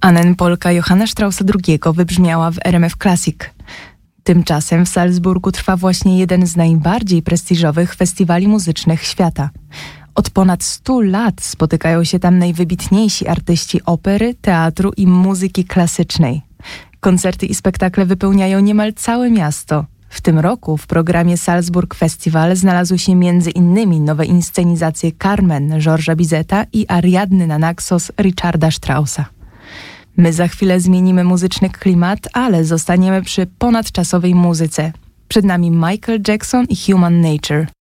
Annen Polka Johanna Straussa II wybrzmiała w RMF Classic. Tymczasem w Salzburgu trwa właśnie jeden z najbardziej prestiżowych festiwali muzycznych świata. Od ponad 100 lat spotykają się tam najwybitniejsi artyści opery, teatru i muzyki klasycznej. Koncerty i spektakle wypełniają niemal całe miasto. W tym roku w programie Salzburg Festival znalazły się m.in. nowe inscenizacje Carmen Georgesa Bizeta i Ariadny na Naxos Richarda Straussa. My za chwilę zmienimy muzyczny klimat, ale zostaniemy przy ponadczasowej muzyce. Przed nami Michael Jackson i Human Nature.